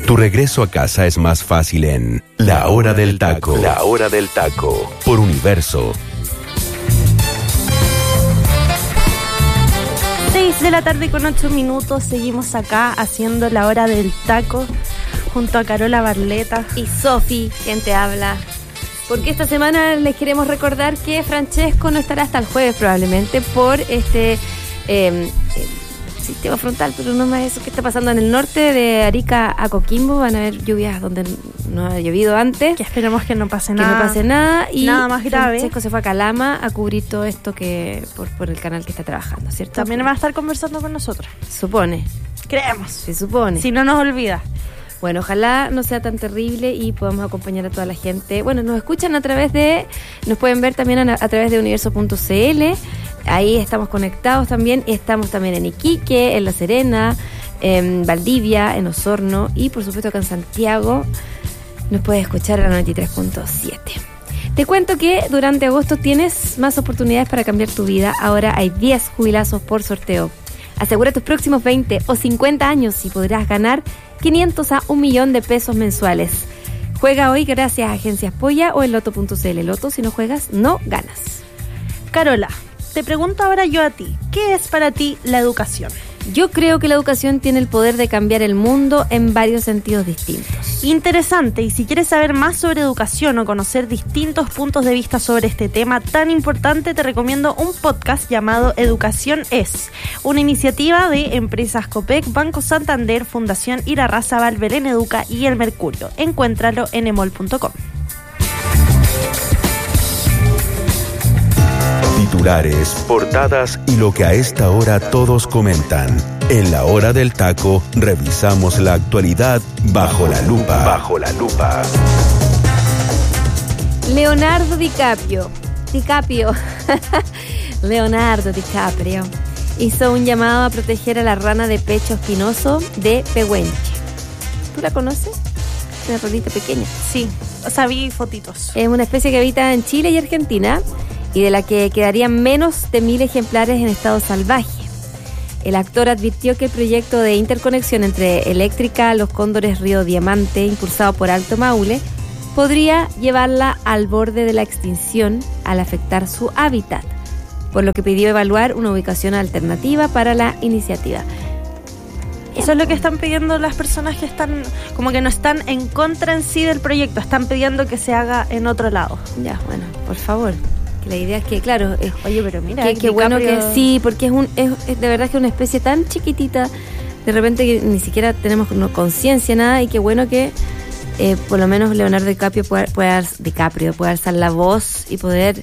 Tu regreso a casa es más fácil en La Hora del Taco. La Hora del Taco. Por Universo. 6 de la tarde con 8 minutos. Seguimos acá haciendo La Hora del Taco junto a Carola Barleta y Sofi, quien te habla. Porque esta semana les queremos recordar que Francesco no estará hasta el jueves probablemente por este sistema frontal, pero no más eso que está pasando en el norte de Arica a Coquimbo. Van a haber lluvias donde no ha llovido antes. Que esperemos que no pase nada. Que no pase nada. Y nada más grave. Francesco se fue a Calama a cubrir todo esto que por el canal que está trabajando, ¿cierto? También va a estar conversando con nosotros. Supone. Creemos. Se supone. Si no nos olvida. Bueno, ojalá no sea tan terrible y podamos acompañar a toda la gente. Bueno, nos escuchan a través de... Nos pueden ver también a través de universo.cl. Ahí estamos conectados también. Estamos también en Iquique, en La Serena, en Valdivia, en Osorno y por supuesto acá en Santiago. Nos puedes escuchar a la 93.7. Te cuento que durante agosto tienes más oportunidades para cambiar tu vida. Ahora hay 10 jubilazos por sorteo. Asegura tus próximos 20 o 50 años y podrás ganar 500 a 1 millón de pesos mensuales. Juega hoy gracias a Agencias Polla o en loto.cl. Loto, si no juegas, no ganas. Carola, te pregunto ahora yo a ti, ¿qué es para ti la educación? Yo creo que la educación tiene el poder de cambiar el mundo en varios sentidos distintos. Interesante, y si quieres saber más sobre educación o conocer distintos puntos de vista sobre este tema tan importante, te recomiendo un podcast llamado Educación Es, una iniciativa de Empresas Copec, Banco Santander, Fundación Irarrázaval, Belén Educa y El Mercurio. Encuéntralo en emol.com. Titulares, portadas y lo que a esta hora todos comentan. En La Hora del Taco revisamos la actualidad bajo la lupa. Bajo la lupa. Leonardo DiCaprio Leonardo DiCaprio hizo un llamado a proteger a la rana de pecho espinoso de Pehuenche. ¿Tú la conoces? Una ranita pequeña. Sí, o sea, vi fotitos. Es una especie que habita en Chile y Argentina y de la que quedarían menos de 1000 ejemplares en estado salvaje. El actor advirtió que el proyecto de interconexión entre Eléctrica Los Cóndores Río Diamante, impulsado por Alto Maule, podría llevarla al borde de la extinción al afectar su hábitat, por lo que pidió evaluar una ubicación alternativa para la iniciativa. Eso es lo que están pidiendo las personas que están, como que no están en contra en sí del proyecto, están pidiendo que se haga en otro lado. Ya, bueno, por favor. Que la idea es que, claro, oye, pero mira, que bueno que sí, porque es de verdad que es una especie tan chiquitita, de repente que ni siquiera tenemos conciencia, nada, y qué bueno que por lo menos Leonardo DiCaprio pueda alzar la voz y poder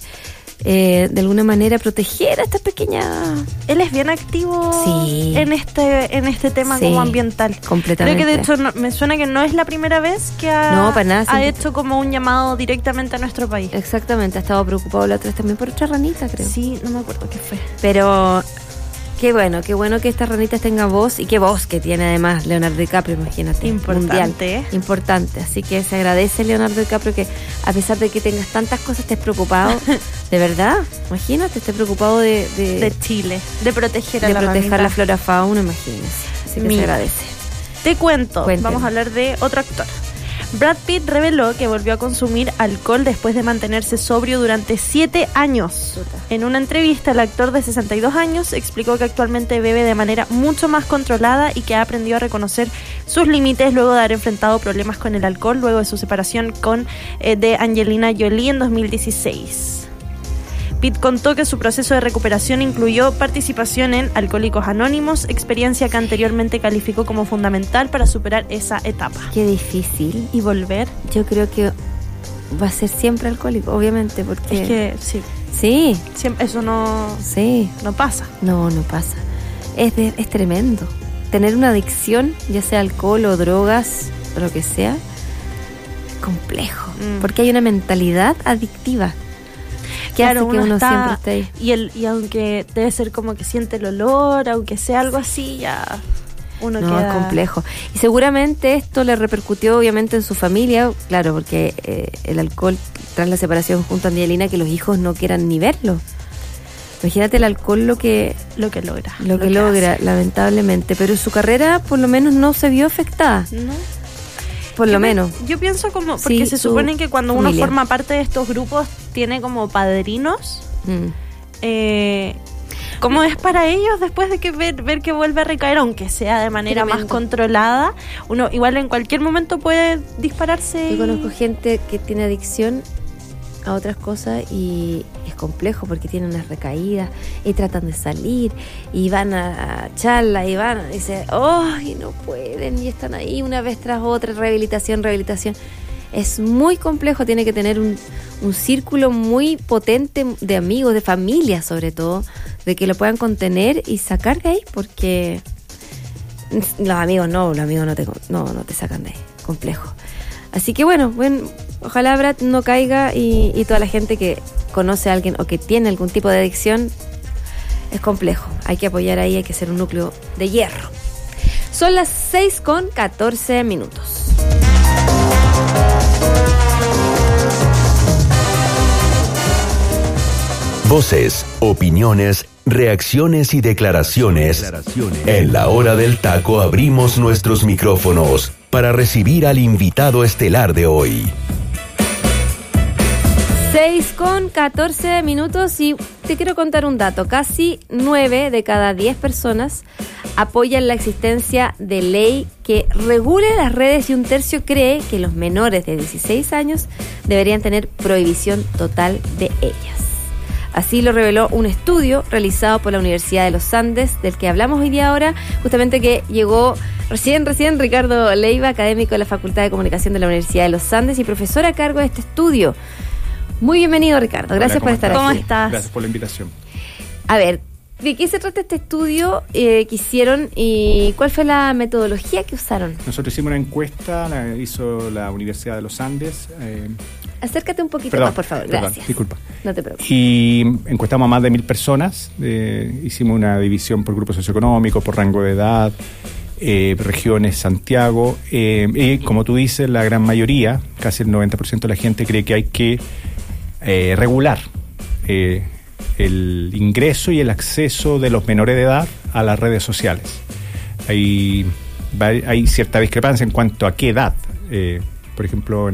de alguna manera proteger a esta pequeña... Él es bien activo en este tema como ambiental. Completamente. Creo que de hecho me suena que no es la primera vez que ha hecho como un llamado directamente a nuestro país. Exactamente, ha estado preocupado la otra vez también por otra ranita, creo. Sí, no me acuerdo qué fue. Pero... Qué bueno que estas ranitas tengan voz, y qué voz que tiene además Leonardo DiCaprio, imagínate. Importante. Mundial. Importante, así que se agradece, Leonardo DiCaprio, que a pesar de que tengas tantas cosas estés preocupado, de verdad, imagínate, estés preocupado de Chile, de proteger la flora fauna, imagínese, así que se agradece. Te cuento, vamos a hablar de otro actor. Brad Pitt reveló que volvió a consumir alcohol después de mantenerse sobrio durante 7 años. En una entrevista, el actor de 62 años explicó que actualmente bebe de manera mucho más controlada y que ha aprendido a reconocer sus límites luego de haber enfrentado problemas con el alcohol luego de su separación de Angelina Jolie en 2016. Pitt contó que su proceso de recuperación incluyó participación en Alcohólicos Anónimos, experiencia que anteriormente calificó como fundamental para superar esa etapa. Qué difícil. Y volver. Yo creo que va a ser siempre alcohólico, obviamente, porque... Es que sí. Sí. Siempre, eso no pasa. No pasa. Es tremendo. Tener una adicción, ya sea alcohol o drogas, o lo que sea, es complejo. Porque hay una mentalidad adictiva. Claro, que uno siempre está ahí. Y aunque debe ser como que siente el olor, aunque sea algo así, ya uno queda... es complejo. Y seguramente esto le repercutió obviamente en su familia, claro, porque el alcohol, tras la separación junto a Angelina, que los hijos no quieran ni verlo. Imagínate el alcohol lo que logra, lamentablemente. Pero su carrera por lo menos no se vio afectada. ¿No? Por lo menos. Yo pienso como, porque Sí, se su supone que cuando familia. uno forma parte de estos grupos tiene como padrinos. ¿Cómo es para ellos después de que ver que vuelve a recaer, aunque sea de manera más Tremendo. controlada? Uno igual en cualquier momento puede dispararse. Yo conozco gente que tiene adicción a otras cosas y es complejo porque tienen unas recaídas y tratan de salir y van a charla y van y dicen, y no pueden, y están ahí una vez tras otra, rehabilitación. Es muy complejo, tiene que tener un círculo muy potente de amigos, de familia sobre todo, de que lo puedan contener y sacar de ahí, porque los amigos no te sacan de ahí, complejo. Así que bueno, ojalá Brad no caiga y toda la gente que conoce a alguien o que tiene algún tipo de adicción, es complejo. Hay que apoyar ahí, hay que ser un núcleo de hierro. Son las 6:14. Voces, opiniones, reacciones y declaraciones. En la hora del taco abrimos nuestros micrófonos para recibir al invitado estelar de hoy. 6:14 y te quiero contar un dato. Casi 9 de cada 10 personas apoyan la existencia de ley que regule las redes y 1/3 cree que los menores de 16 años deberían tener prohibición total de ellas. Así lo reveló un estudio realizado por la Universidad de los Andes, del que hablamos hoy día ahora, justamente que llegó recién Ricardo Leiva, académico de la Facultad de Comunicación de la Universidad de los Andes y profesor a cargo de este estudio. Muy bienvenido, Ricardo. Gracias por estar aquí. ¿Cómo estás? Gracias por la invitación. A ver, ¿de qué se trata este estudio que hicieron y cuál fue la metodología que usaron? Nosotros hicimos una encuesta, la hizo la Universidad de los Andes. Acércate un poquito más, por favor. Gracias. Disculpa. No te preocupes. Y encuestamos a más de 1.000 personas. Hicimos una división por grupos socioeconómicos, por rango de edad, regiones, Santiago. Y como tú dices, la gran mayoría, casi el 90% de la gente cree que hay que regular el ingreso y el acceso de los menores de edad a las redes sociales. Hay cierta discrepancia en cuanto a qué edad. Por ejemplo,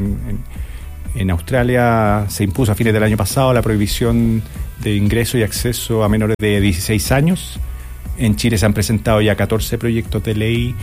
en Australia se impuso a fines del año pasado la prohibición de ingreso y acceso a menores de 16 años. En Chile se han presentado ya 14 proyectos de ley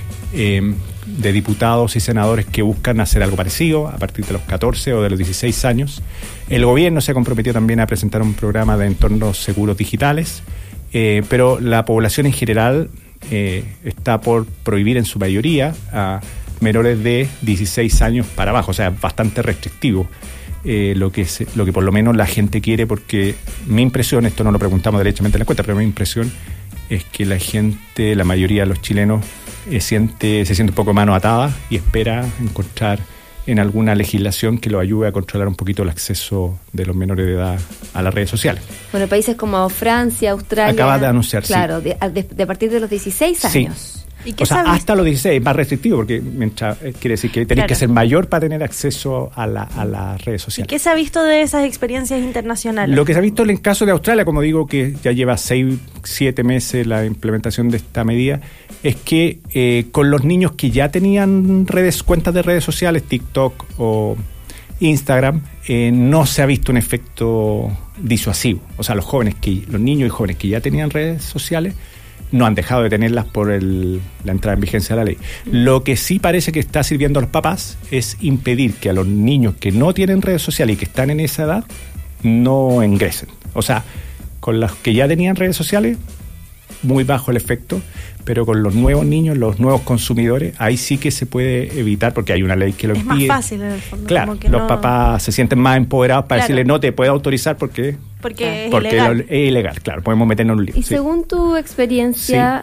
de diputados y senadores que buscan hacer algo parecido a partir de los 14 o de los 16 años. El gobierno se comprometió también a presentar un programa de entornos seguros digitales, pero la población en general está por prohibir en su mayoría a menores de 16 años para abajo, o sea, bastante restrictivo. Lo que por lo menos la gente quiere, porque mi impresión, esto no lo preguntamos derechamente en la encuesta, pero mi impresión es que la gente, la mayoría de los chilenos, se siente un poco mano atada y espera encontrar en alguna legislación que lo ayude a controlar un poquito el acceso de los menores de edad a las redes sociales. Bueno, países como Francia, Australia... Acaba de anunciar, claro, sí. De partir de los 16 años. Sí. ¿Y qué O sea, sabes? hasta los 16 es más restrictivo, porque mientras quiere decir que tenés Claro. que ser mayor para tener acceso a las redes ¿Y sociales. qué se ha visto de esas experiencias internacionales? Lo que se ha visto en el caso de Australia, como digo, que ya lleva 6-7 meses la implementación de esta medida, es que con los niños que ya tenían cuentas de redes sociales, TikTok o Instagram, no se ha visto un efecto disuasivo. O sea, los niños y jóvenes que ya tenían redes sociales no han dejado de tenerlas por la entrada en vigencia de la ley. Lo que sí parece que está sirviendo a los papás es impedir que a los niños que no tienen redes sociales y que están en esa edad no ingresen. O sea, con los que ya tenían redes sociales, muy bajo el efecto, pero con los nuevos niños, los nuevos consumidores, ahí sí que se puede evitar, porque hay una ley que lo es impide. más fácil en el fondo. Claro, como que los no- papás se sienten más empoderados para Claro. decirle no te puedo autorizar porque Porque es porque ilegal. es ilegal, claro, podemos meternos en un lío. Y Sí. según tu experiencia,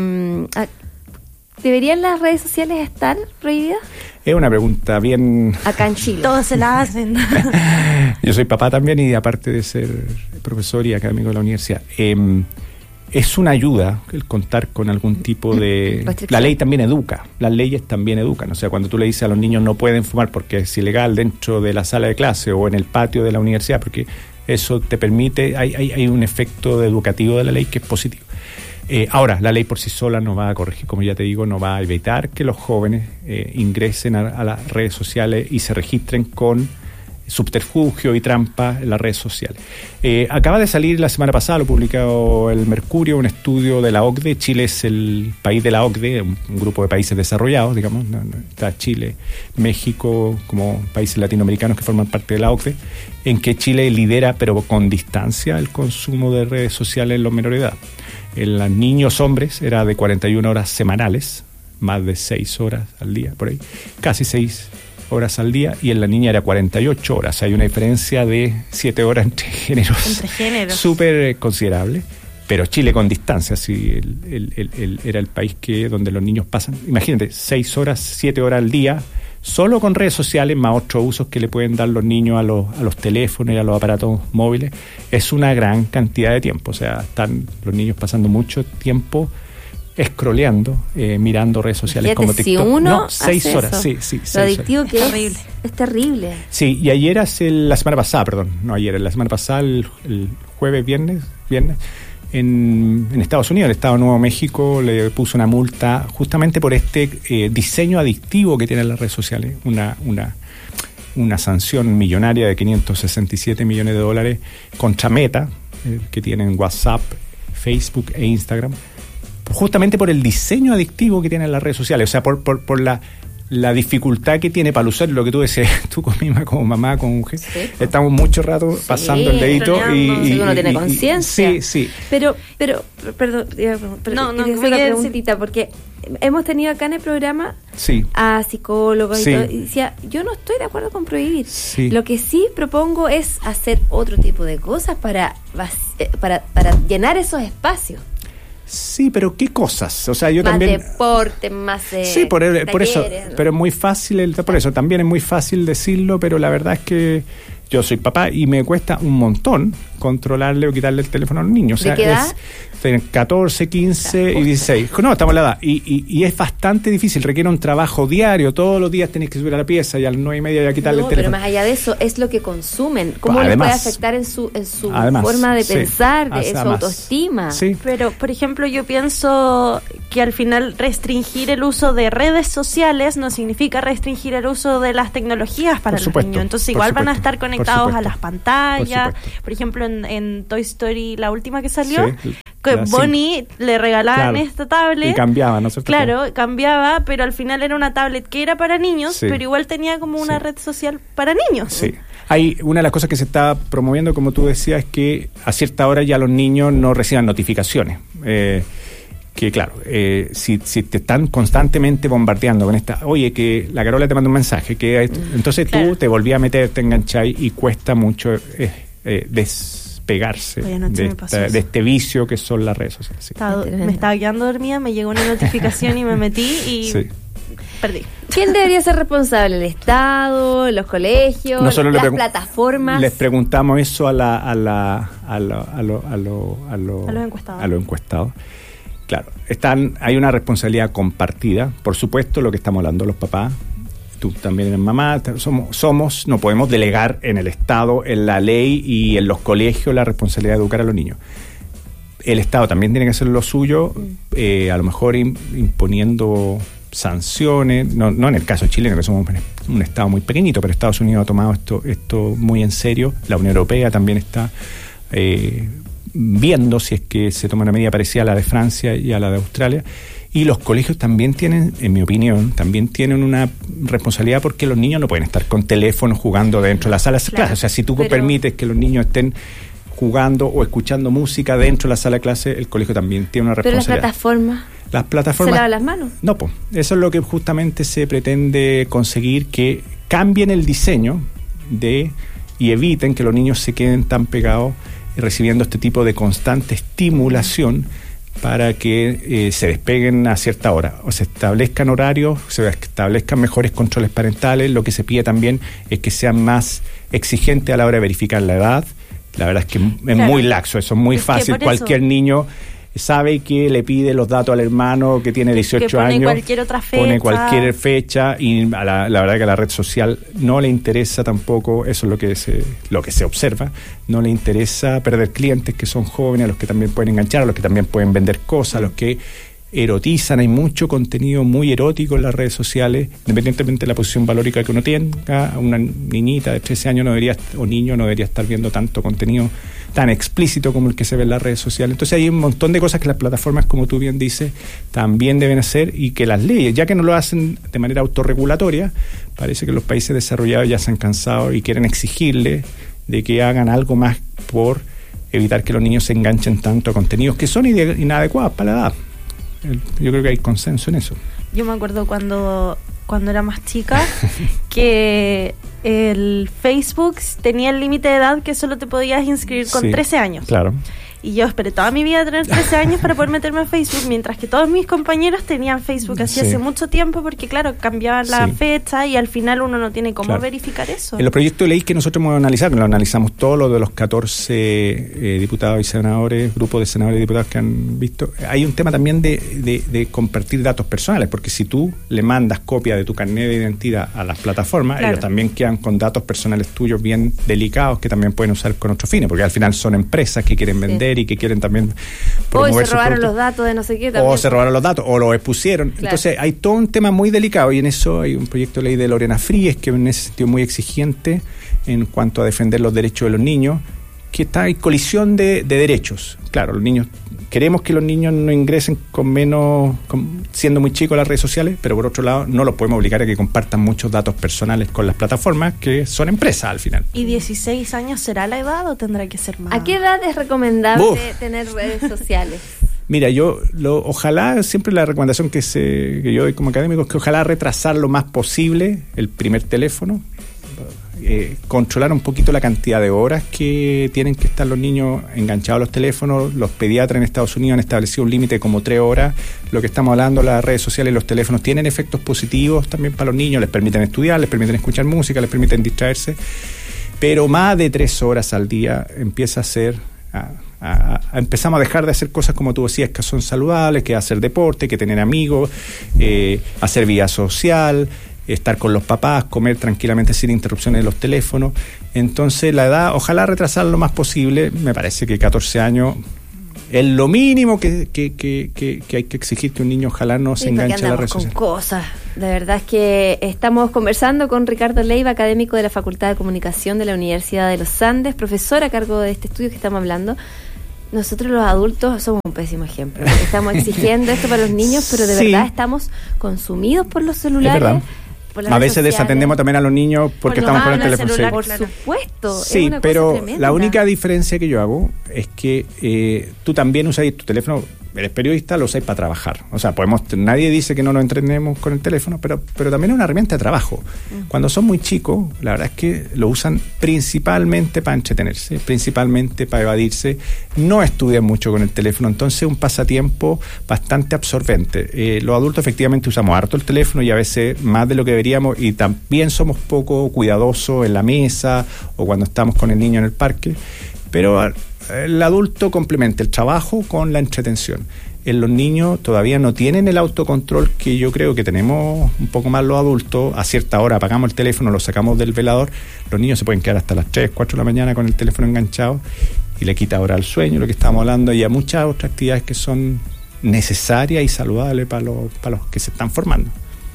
¿deberían las redes sociales estar prohibidas? Es una pregunta bien... Acá en Chile. Todos se la hacen. Yo soy papá también y aparte de ser profesor y académico de la universidad, es una ayuda el contar con algún tipo de... Restricción. La ley también educa, las leyes también educan. O sea, cuando tú le dices a los niños no pueden fumar porque es ilegal dentro de la sala de clase o en el patio de la universidad, porque eso te permite, hay un efecto educativo de la ley que es positivo. Ahora, la ley por sí sola no va a corregir, como ya te digo, no va a evitar que los jóvenes ingresen a las redes sociales y se registren con subterfugio y trampa en las redes sociales. Acaba de salir la semana pasada, lo publicó el Mercurio, un estudio de la OCDE. Chile es el país de la OCDE, un grupo de países desarrollados, digamos. Está Chile, México, como países latinoamericanos que forman parte de la OCDE, en que Chile lidera, pero con distancia, el consumo de redes sociales en los menores de edad. En los niños hombres era de 41 horas semanales, más de 6 horas al día, por ahí, casi 6 horas al día, y en la niña era 48 horas. Hay una diferencia de 7 horas entre géneros. Súper considerable. Pero Chile con distancia, sí, era el país donde los niños pasan, imagínate, 6 horas, 7 horas al día, solo con redes sociales, más otros usos que le pueden dar los niños a los teléfonos y a los aparatos móviles. Es una gran cantidad de tiempo. O sea, están los niños pasando mucho tiempo scrolleando, mirando redes sociales. Fíjate, como TikTok. Si uno 6 horas, eso, sí. Lo adictivo que terrible. Es terrible. Sí, y ayer la semana pasada, la semana pasada, el jueves, viernes, en Estados Unidos, el Estado de Nuevo México le puso una multa justamente por este diseño adictivo que tienen las redes sociales, una sanción millonaria de $567 millones contra Meta, que tienen WhatsApp, Facebook e Instagram, justamente por el diseño adictivo que tienen las redes sociales, o sea, por la dificultad que tiene para usar lo que tú decías, tú misma como mamá, como mujer, sí, estamos mucho rato pasando el dedito y uno tiene conciencia. Sí. Pero perdón, no, quería hacer una preguntita, porque hemos tenido acá en el programa a psicólogos y todo, y decía, yo no estoy de acuerdo con prohibir. Sí. Lo que sí propongo es hacer otro tipo de cosas para llenar esos espacios. Sí, pero ¿qué cosas? O sea, yo más también... deporte, más sí, por eso, ¿no? Pero es muy fácil, por eso también es muy fácil decirlo, pero la verdad es que yo soy papá y me cuesta un montón controlarle o quitarle el teléfono a los niños. O sea, ¿de qué edad? 14, 15 y 16. No, estamos en la edad. Y es bastante difícil, requiere un trabajo diario. Todos los días tenés que subir a la pieza y a las 9:30 ya quitarle el teléfono. Pero más allá de eso, es lo que consumen. ¿Cómo les puede afectar en su forma de pensar, de su autoestima? Sí. Pero, por ejemplo, yo pienso que al final restringir el uso de redes sociales no significa restringir el uso de las tecnologías para los niños. Entonces, igual van a estar conectados a las pantallas. Por ejemplo, en Toy Story, la última que salió, que Bonnie le regalaban esta tablet. Y cambiaba, ¿no es cierto? Claro, cambiaba, pero al final era una tablet que era para niños, pero igual tenía como una red social para niños. Sí. Hay una de las cosas que se está promoviendo, como tú decías, es que a cierta hora ya los niños no reciban notificaciones. Que claro, si te están constantemente bombardeando con esta, oye, que la Carola te manda un mensaje, que entonces tú te volvías a meter, te engancháis y cuesta mucho despegarse de este vicio que son las redes sociales. Sí. Me estaba quedando dormida, me llegó una notificación y me metí y perdí. ¿Quién debería ser responsable? ¿El Estado, los colegios, las plataformas? Les preguntamos eso a los encuestados. Claro, hay una responsabilidad compartida, por supuesto, lo que estamos hablando los papás. Tú también eres mamá, no podemos delegar en el Estado, en la ley y en los colegios la responsabilidad de educar a los niños. El Estado también tiene que hacer lo suyo, a lo mejor imponiendo sanciones, no en el caso chileno, que somos un Estado muy pequeñito, pero Estados Unidos ha tomado esto muy en serio, la Unión Europea también está viendo si es que se toma una medida parecida a la de Francia y a la de Australia. Y los colegios también tienen, en mi opinión, una responsabilidad, porque los niños no pueden estar con teléfonos jugando dentro de las salas de clase. O sea, si tú permites que los niños estén jugando o escuchando música dentro de la sala de clase, el colegio también tiene una responsabilidad. Pero las plataformas... ¿Se lavan las manos? No, pues. Eso es lo que justamente se pretende conseguir, que cambien el diseño y eviten que los niños se queden tan pegados recibiendo este tipo de constante estimulación, para que se despeguen a cierta hora, o se establezcan horarios, se establezcan mejores controles parentales. Lo que se pide también es que sean más exigentes a la hora de verificar la edad. La verdad es que es muy laxo, eso es muy fácil. Cualquier niño sabe que le pide los datos al hermano que tiene 18 años, cualquier otra fecha. Pone cualquier fecha y la verdad que a la red social no le interesa tampoco, eso es lo que se observa, no le interesa perder clientes que son jóvenes, a los que también pueden enganchar, a los que también pueden vender cosas, a los que erotizan. Hay mucho contenido muy erótico en las redes sociales, independientemente de la posición valórica que uno tenga. Una niñita de 13 años niño no debería estar viendo tanto contenido tan explícito como el que se ve en las redes sociales. Entonces hay un montón de cosas que las plataformas, como tú bien dices, también deben hacer, y que las leyes, ya que no lo hacen de manera autorregulatoria, parece que los países desarrollados ya se han cansado y quieren exigirle de que hagan algo más por evitar que los niños se enganchen tanto a contenidos que son inadecuados para la edad. Yo creo que hay consenso en eso. Yo me acuerdo cuando era más chica que el Facebook tenía el límite de edad que solo te podías inscribir con 13 años. Claro. Y yo esperé toda mi vida tener 13 años para poder meterme a Facebook, mientras que todos mis compañeros tenían Facebook así hace mucho tiempo, porque claro, cambiaban la fecha y al final uno no tiene cómo verificar eso. En los proyectos de ley que nosotros hemos analizado, que lo analizamos todos los de los 14 diputados y senadores, grupos de senadores y diputados que han visto, hay un tema también de compartir datos personales, porque si tú le mandas copia de tu carnet de identidad a las plataformas, ellos también quedan con datos personales tuyos bien delicados que también pueden usar con otros fines, porque al final son empresas que quieren vender y que quieren también promover. O se robaron los datos de no sé qué también. O se robaron los datos, o los expusieron. Claro. Entonces hay todo un tema muy delicado, y en eso hay un proyecto de ley de Lorena Fríes que en ese sentido muy exigente en cuanto a defender los derechos de los niños, que está en colisión de derechos. Claro, los niños, queremos que los niños no ingresen siendo muy chicos a las redes sociales, pero por otro lado no los podemos obligar a que compartan muchos datos personales con las plataformas, que son empresas al final. ¿Y 16 años será la edad o tendrá que ser más? ¿A qué edad es recomendable tener redes sociales? Mira, ojalá, siempre la recomendación que yo doy como académico es que ojalá retrasar lo más posible el primer teléfono, controlar un poquito la cantidad de horas que tienen que estar los niños enganchados a los teléfonos. Los pediatras en Estados Unidos han establecido un límite como 3 horas. Lo que estamos hablando, las redes sociales y los teléfonos tienen efectos positivos también para los niños, les permiten estudiar, les permiten escuchar música, les permiten distraerse, pero más de 3 horas al día empieza a ser... empezamos a dejar de hacer cosas, como tú decías, que son saludables, que hacer deporte, que tener amigos, hacer vida social, estar con los papás, comer tranquilamente sin interrupciones de los teléfonos. Entonces la edad, ojalá retrasar lo más posible. Me parece que 14 años es lo mínimo que hay que exigir, que un niño ojalá no se enganche a la red social. Cosas. De verdad es que estamos conversando con Ricardo Leiva, académico de la Facultad de Comunicación de la Universidad de los Andes, profesor a cargo de este estudio que estamos hablando. Nosotros los adultos somos un pésimo ejemplo. Estamos exigiendo esto para los niños, pero de verdad estamos consumidos por los celulares. A veces desatendemos también a los niños porque estamos con el teléfono. Celular, por supuesto. Sí, pero la única diferencia que yo hago es que tú también usas tu teléfono. Eres periodista, lo usáis para trabajar. O sea, nadie dice que no nos entrenemos con el teléfono, pero también es una herramienta de trabajo. Cuando son muy chicos, la verdad es que lo usan principalmente para entretenerse, principalmente para evadirse. No estudian mucho con el teléfono, entonces es un pasatiempo bastante absorbente. Los adultos efectivamente usamos harto el teléfono, y a veces más de lo que deberíamos, y también somos poco cuidadosos en la mesa o cuando estamos con el niño en el parque, pero el adulto complementa el trabajo con la entretención. En los niños todavía no tienen el autocontrol que yo creo que tenemos un poco más los adultos. A cierta hora apagamos el teléfono, lo sacamos del velador. Los niños se pueden quedar hasta las 3, 4 de la mañana con el teléfono enganchado, y le quita ahora el sueño, lo que estábamos hablando, y a muchas otras actividades que son necesarias y saludables para los que se están formando.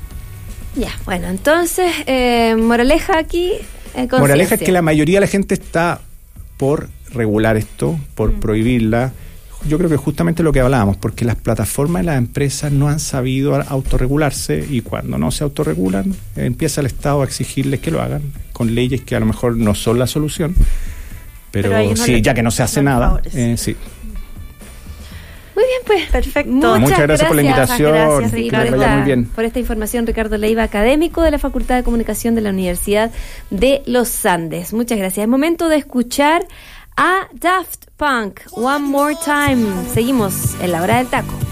Ya, bueno, entonces, moraleja aquí, moraleja es que la mayoría de la gente está por regular esto, por prohibirla. Yo creo que justamente lo que hablábamos, porque las plataformas y las empresas no han sabido autorregularse, y cuando no se autorregulan empieza el Estado a exigirles que lo hagan con leyes que a lo mejor no son la solución, pero sí, ya que no se hace nada, sí. Muy bien, pues. Perfecto. Muchas gracias por la invitación. Gracias, Ricardo, por esta información. Ricardo Leiva, académico de la Facultad de Comunicación de la Universidad de los Andes. Muchas gracias. Es momento de escuchar a Daft Punk, One More Time. Seguimos en la hora del taco.